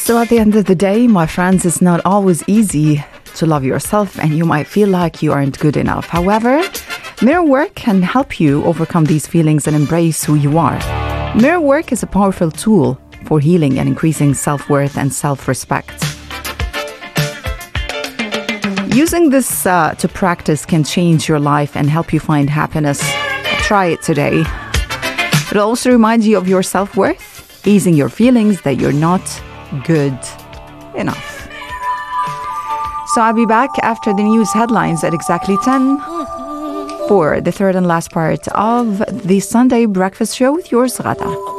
So at the end of the day, my friends, it's not always easy to love yourself, and you might feel like you aren't good enough. However, mirror work can help you overcome these feelings and embrace who you are. Mirror work is a powerful tool for healing and increasing self-worth and self-respect. Using this to practice can change your life and help you find happiness. Try it today. It'll also remind you of your self-worth, easing your feelings that you're not good enough. So I'll be back after the news headlines at exactly 10 for the third and last part of the Sunday Breakfast Show with yours, Ghada.